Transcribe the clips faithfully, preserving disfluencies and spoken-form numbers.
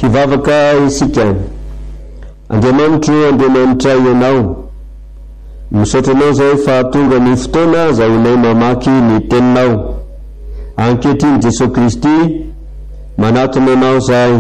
hivavaka isika. Andriamanitro Andriamanitra ianao, misaotranao zay fa tonga ny fotoana zahonay mamaky ny teninao. Ankehitriny Jesosy Kristy manatona anao zay,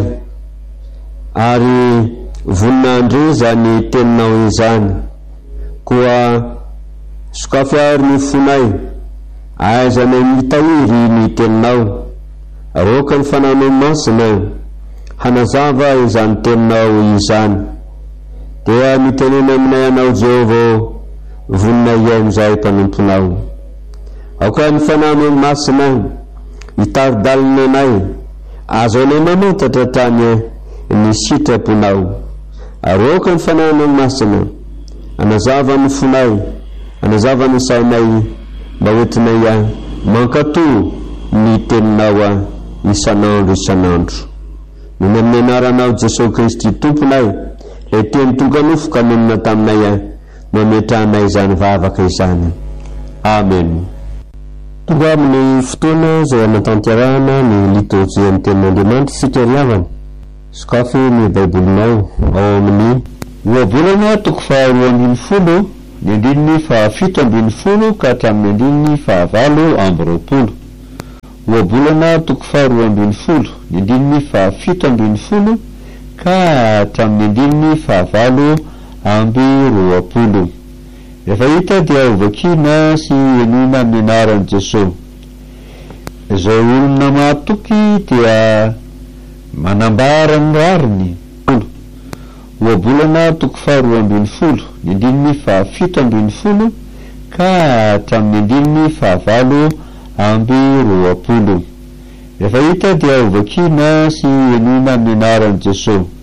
ary voninandro zany teninao izany. Koa sokafy ary ny fonay, aizanay mitahiry ny teninao. Aroka ny fananao masina hanazava izany teninao izany. Dia mitenena aminay anao Jehova, voninay amin'izay mpanomponao. Aoka ny fananao masina hitaridalina anay, azo anay mamantatra trany ny sitraponao. Aroka ny fananao masina hanazava ny fonay, hanazava ny sainay, mba hoentinay mankatoa ny teninao isanandro isanandro. Ny amin'ny anaranao Jesosy Kristy tomponay, le teny tonga nofoka nomina taminay, mametranay izany vavaka izany. Amen. Tonga amin'ny fotoana izay anatanterahana ny liturjia ny tenin'Andriamanitra isika riavana. Sokafy ny baibolinao ao amin'ny ohabolana toko faharoa ambin'ny folo ny andininy fahafito ambin'ny folo ka hatramin'ny andininy fahavalo amby roapolo. Ohabolana toko faharoa ambin'ny folo ny andininy fahafito ambin'ny folo ka hatramin'ny andininy fahavalo amby roapolo. Rehefa hita dia hovakina sy enina amin'ny anaran'i Jesosy. Izao olona mahatoky dia manambara ny rariny. Ohabolana toko faharoa ambin'ny folo ny andininy fahafito ambin'ny folo ka hatramin'ny andininy fahavalo amby roapolo. Rehefa hita dia hovakina sy enina amin'ny anaran'i Jesosy.